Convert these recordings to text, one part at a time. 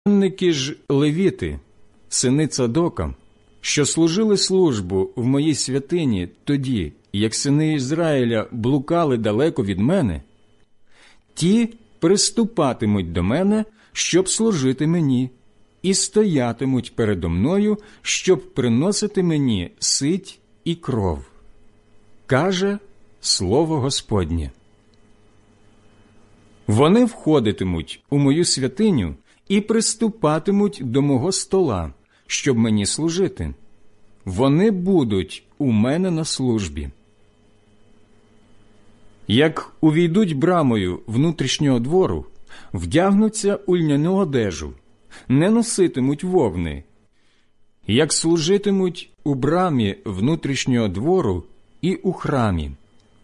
Священники ж левіти, сини Цадока, що служили службу в моїй святині тоді, як сини Ізраїля блукали далеко від мене, ті приступатимуть до мене, щоб служити мені, і стоятимуть передо мною, щоб приносити мені сить і кров. Каже слово Господнє. Вони входитимуть у мою святиню і приступатимуть до мого стола, щоб мені служити. Вони будуть у мене на службі. Як увійдуть брамою внутрішнього двору, вдягнуться у льняну одежу, не носитимуть вовни. Як служитимуть у брамі внутрішнього двору і у храмі.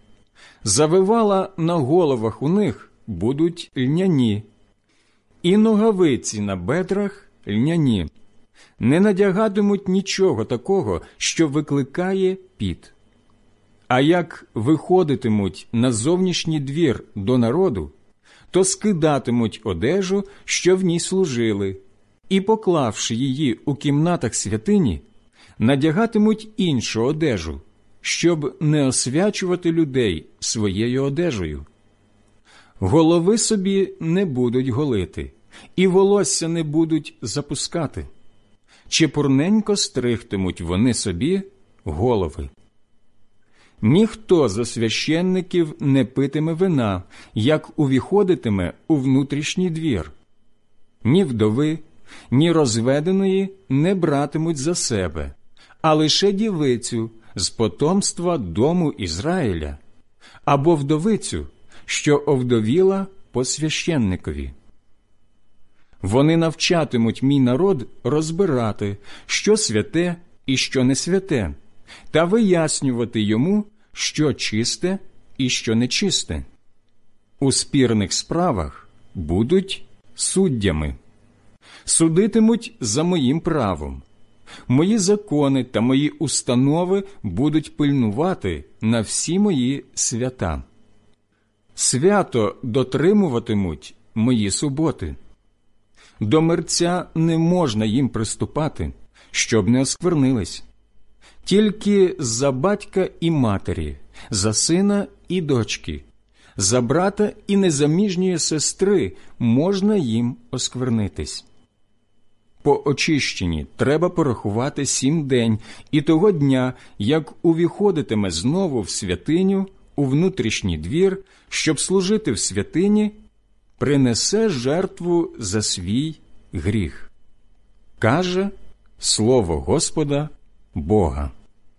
Завивала на головах у них будуть льняні, і ногавиці на бедрах льняні. Не надягатимуть нічого такого, що викликає піт. А як виходитимуть на зовнішній двір до народу, то скидатимуть одежу, що в ній служили, і, поклавши її у кімнатах святині, надягатимуть іншу одежу, щоб не освячувати людей своєю одежею. Голови собі не будуть голити, і волосся не будуть запускати. Чепурненько стригтимуть вони собі голови. Ніхто зо священників не питиме вина, як увіходитиме у внутрішній двір. Ні вдови, ні розведеної не братимуть за себе, а лише дівицю з потомства дому Ізраїля, або вдовицю, що овдовіла по священникові. Вони навчатимуть мій народ розбирати, що святе і що не святе, та вияснювати йому, що чисте і що нечисте. У спірних справах будуть суддями. Судитимуть за моїм правом. Мої закони та мої установи будуть пильнувати на всі мої свята. Свято дотримуватимуть мої суботи. До мерця не можна їм приступати, щоб не осквернились. Тільки за батька і матері, за сина і дочки, за брата і незаміжньої сестри можна їм осквернитись. По очищенні треба порахувати 7 день, і того дня, як увіходитиме знову в святиню, у внутрішній двір, щоб служити в святині, принесе жертву за свій гріх. Каже слово Господа Бога.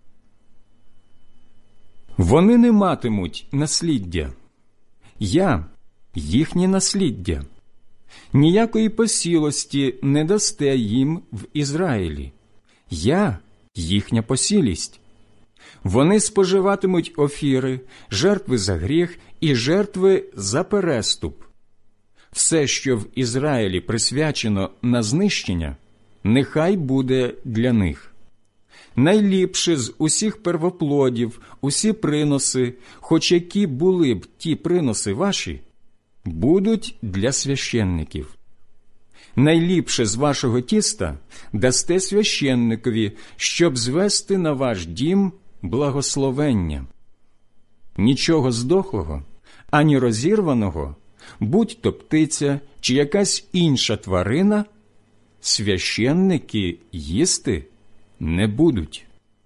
Вони не матимуть насліддя. Я – їхнє насліддя. Ніякої посілості не дасте їм в Ізраїлі. Я – їхня посілість. Вони споживатимуть офіри, жертви за гріх і жертви за переступ. Все, що в Ізраїлі присвячено на знищення, нехай буде для них. Найліпше з усіх первоплодів, усі приноси, хоч які були б ті приноси ваші, будуть для священників. Найліпше з вашого тіста дасте священникові, щоб звести на ваш дім благословення. Нічого здохлого, ані розірваного, будь-то птиця чи якась інша тварина, священники їсти не будуть.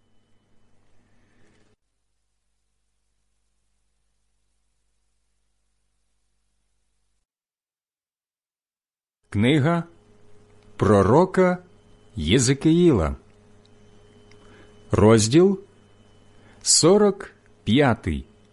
Книга пророка Єзекиїла, розділ 45.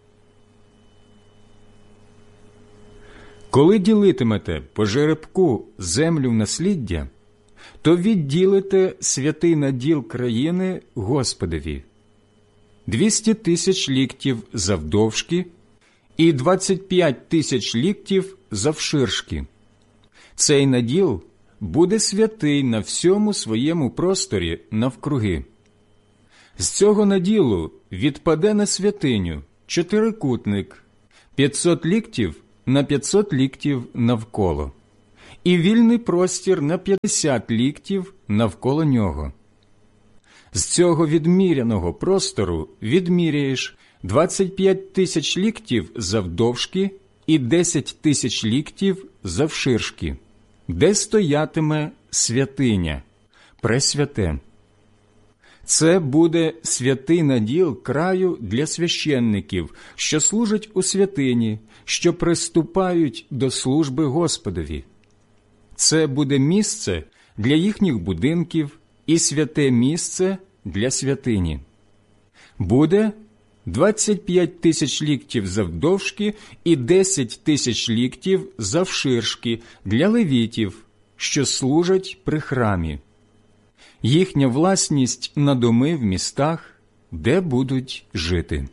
Коли ділитимете по жеребку землю в насліддя, то відділите святий наділ країни Господові. 200 тисяч ліктів завдовжки і 25 тисяч ліктів завширшки. Цей наділ буде святий на всьому своєму просторі навкруги. З цього наділу відпаде на святиню чотирикутник, 500 ліктів на 500 ліктів навколо, і вільний простір на 50 ліктів навколо нього. З цього відміряного простору відміряєш 25 тисяч ліктів завдовжки і 10 тисяч ліктів завширшки, де стоятиме святиня, пресвяте. Це буде святий наділ краю для священників, що служать у святині, що приступають до служби Господові. Це буде місце для їхніх будинків і святе місце для святині. Буде 25 тисяч ліктів завдовжки і 10 тисяч ліктів завширшки для левітів, що служать при храмі. Їхня власність на доми в містах, де будуть жити.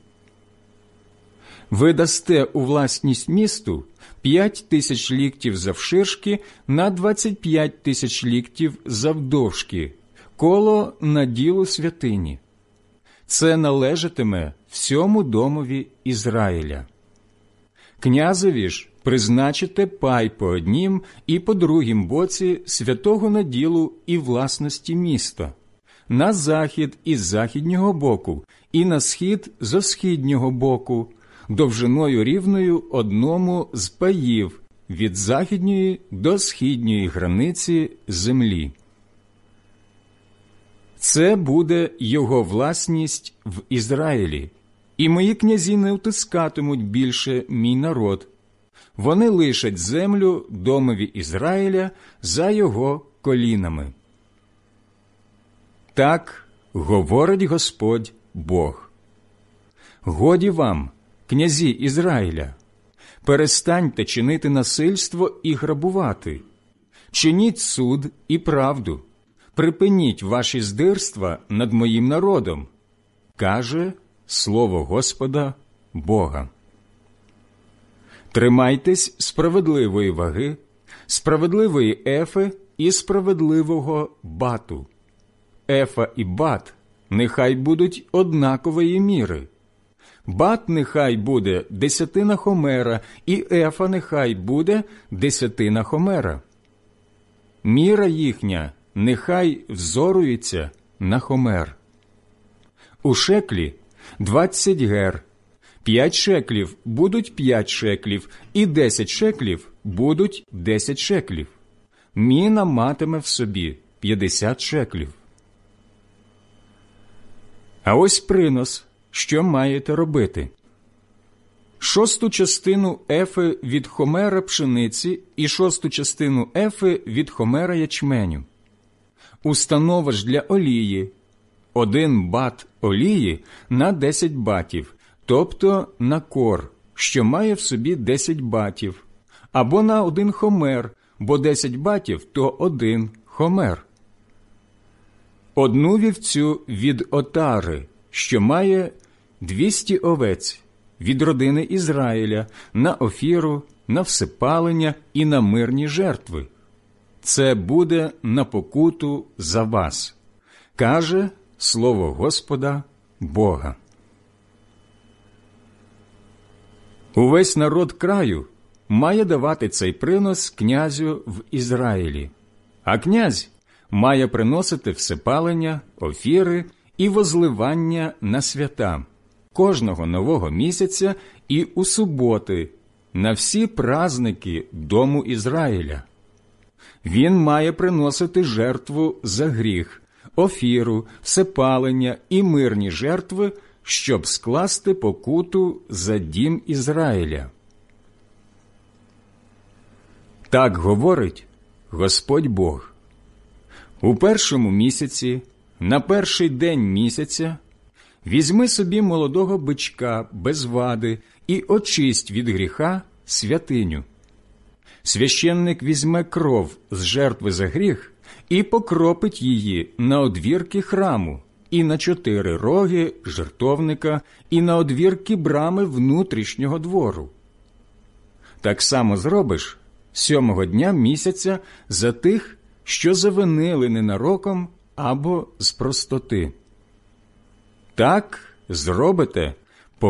Ви дасте у власність місту 5 тисяч ліктів завширшки на 25 тисяч ліктів завдовжки, коло наділу святині. Це належатиме всьому домові Ізраїля. Князеві ж призначите пай по однім і по другім боці святого наділу і власності міста, на захід із західнього боку і на схід зо східнього боку, довжиною рівною одному з паїв від західньої до східньої границі землі. Це буде його власність в Ізраїлі, і мої князі не втискатимуть більше мій народ. Вони лишать землю домові Ізраїля за його колінами. Так говорить Господь Бог. Годі вам, князі Ізраїля, перестаньте чинити насильство і грабувати, чиніть суд і правду, припиніть ваші здирства над моїм народом, каже слово Господа Бога. Тримайтесь справедливої ваги, справедливої ефи і справедливого бату. Ефа і бат нехай будуть однакової міри. Бат нехай буде 10 хомера, і ефа нехай буде 10 хомера. Міра їхня нехай взорується на хомер. У шеклі 20 гер, 5 шеклів будуть 5 шеклів, і 10 шеклів будуть 10 шеклів. Міна матиме в собі 50 шеклів. А ось принос, що маєте робити. 1/6 частину ефи від хомера пшениці і 1/6 частину ефи від хомера ячменю. Установа ж для олії. 1 бат олії на 10 батів, тобто на кор, що має в собі 10 батів, або на 1 хомер, бо 10 батів – то 1 хомер. 1 вівцю від отари, що має 200 овець, від родини Ізраїля, на офіру, на всипалення і на мирні жертви. Це буде на покуту за вас, каже слово Господа Бога. Увесь народ краю має давати цей принос князю в Ізраїлі, а князь має приносити всипалення, офіри і возливання на свята, кожного нового місяця і у суботи, на всі праздники дому Ізраїля. Він має приносити жертву за гріх, офіру, всепалення і мирні жертви, щоб скласти покуту за дім Ізраїля. Так говорить Господь Бог. У першому місяці, на перший день місяця, візьми собі молодого бичка без вади і очисть від гріха святиню. Священник візьме кров з жертви за гріх і покропить її на одвірки храму, і на 4 роги жертовника, і на одвірки брами внутрішнього двору. Так само зробиш 7-го дня місяця за тих, що завинили ненароком або з простоти. Так зробите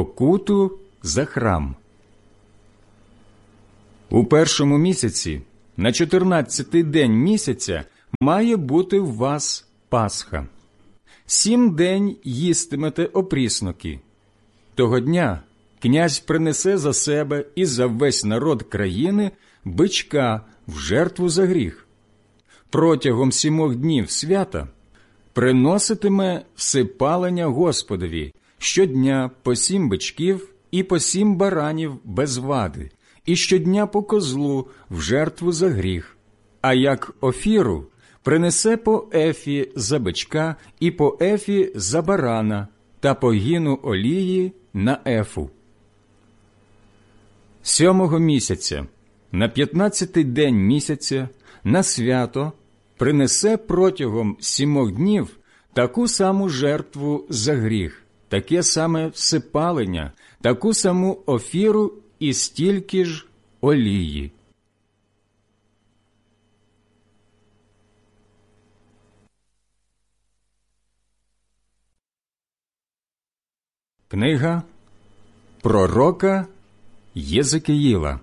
покуту за храм. У першому місяці на 14-й день місяця має бути в вас Пасха. 7 день їстимете опрісноки. Того дня князь принесе за себе і за весь народ країни бичка в жертву за гріх. Протягом 7 днів свята приноситиме всепалення Господові щодня по 7 бичків і по 7 баранів без вади, і щодня по козлу в жертву за гріх. А як офіру принесе по ефі за бичка і по ефі за барана та по гіну олії на ефу. 7-го місяця, на 15-й день місяця, на свято принесе протягом 7 днів таку саму жертву за гріх, таке саме всепалення, таку саму офіру і стільки ж олії. Книга пророка Єзекіїла,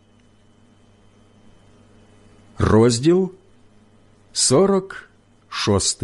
розділ 46.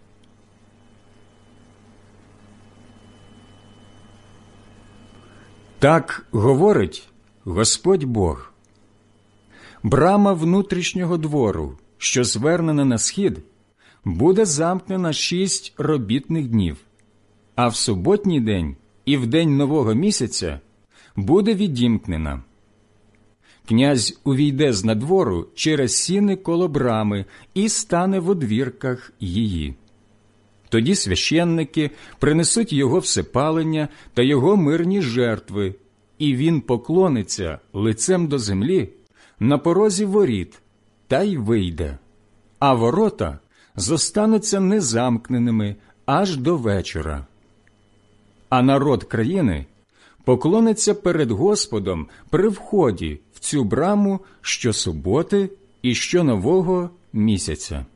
Так говорить Господь Бог. Брама внутрішнього двору, що звернена на схід, буде замкнена 6 робітних днів, а в суботній день і в день нового місяця буде відімкнена. Князь увійде з надвору через сіни коло брами і стане в одвірках її. Тоді священники принесуть його всепалення та його мирні жертви, і він поклониться лицем до землі на порозі воріт та й вийде, а ворота зостануться незамкненими аж до вечора. А народ країни поклониться перед Господом при вході в цю браму щосуботи і щонового місяця.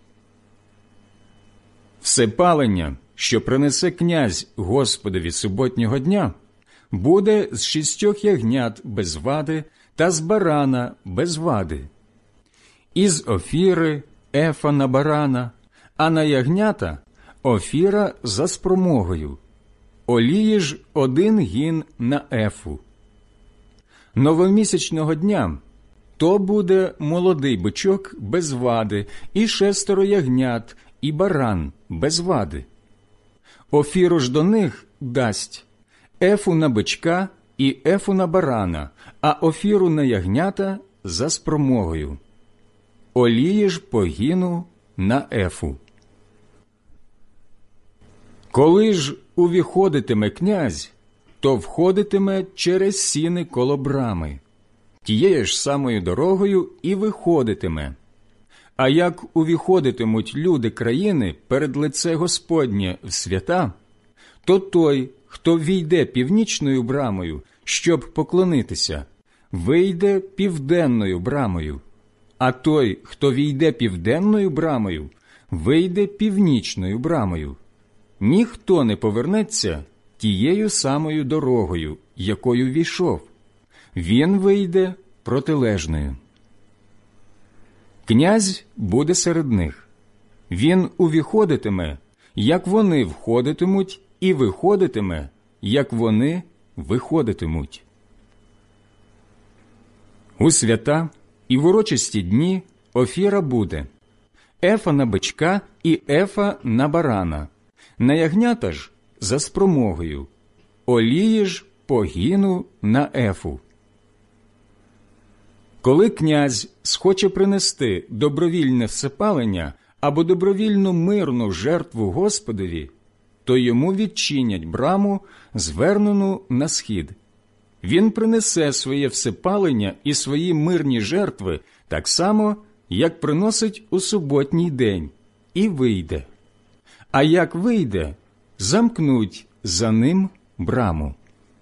Всепалення, що принесе князь Господові суботнього дня, буде з 6 ягнят без вади та з барана без вади. Із офіри ефа на барана, а на ягнята офіра за спромогою. Олії ж 1 гін на ефу. Новомісячного дня то буде молодий бичок без вади, і 6 ягнят, і баран без вади. Офіру ж до них дасть ефу на бичка і ефу на барана, а офіру на ягнята за спромогою. Олії ж по гіну на ефу. Коли ж увіходитиме князь, то входитиме через сіни коло брами, тією ж самою дорогою і виходитиме. А як увіходитимуть люди країни перед лице Господнє в свята, то той, хто війде північною брамою, щоб поклонитися, вийде південною брамою, а той, хто війде південною брамою, вийде північною брамою. Ніхто не повернеться тією самою дорогою, якою війшов. Він вийде протилежною. Князь буде серед них. Він увіходитиме, як вони входитимуть, і виходитиме, як вони виходитимуть. У свята і в урочисті дні офіра буде ефа на бичка і ефа на барана, на ягнята ж за спромогою, олії ж по гіну на ефу. Коли князь схоче принести добровільне всепалення або добровільну мирну жертву Господові, то йому відчинять браму, звернену на схід. Він принесе своє всепалення і свої мирні жертви так само, як приносить у суботній день, і вийде. А як вийде, замкнуть за ним браму.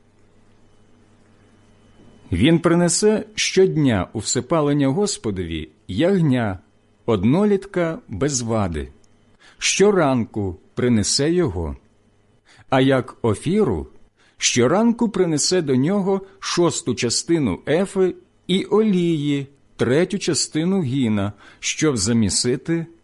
Він принесе щодня у всепалення Господові ягня, однолітка без вади. Щоранку принесе його. А як офіру, щоранку принесе до нього 6 частину ефи і олії третю частину гіна, щоб замісити